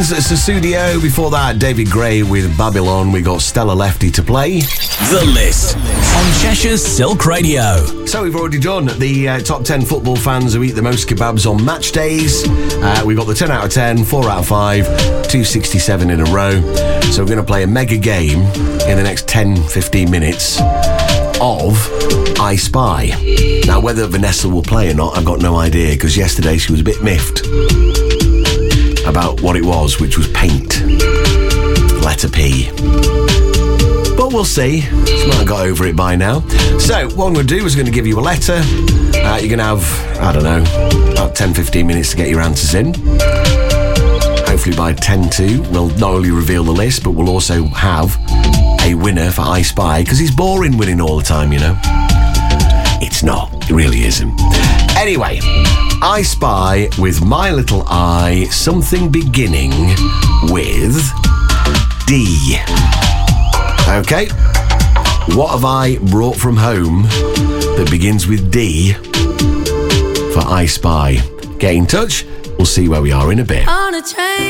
Sussudio. Before that, David Gray with Babylon. We got Stella Lefty to play. The List on Cheshire's Silk Radio. So we've already done the top 10 football fans who eat the most kebabs on match days. We've got the 10 out of 10, 4 out of 5, 267 in a row. So we're going to play a mega game in the next 10-15 minutes of I Spy. Now, whether Vanessa will play or not, I've got no idea, because yesterday she was a bit miffed about what it was, which was paint. Letter P. But we'll see. She might have got over it by now. So, what I'm going to do is going to give you a letter. You're going to have, I don't know, about 10-15 minutes to get your answers in. Hopefully by 10-2, we'll not only reveal the list, but we'll also have a winner for I Spy, because it's boring winning all the time, you know. It's not. It really isn't. Anyway, I Spy with my little eye, something beginning with D. Okay, what have I brought from home that begins with D for I Spy? Get in touch, we'll see where we are in a bit. On a train.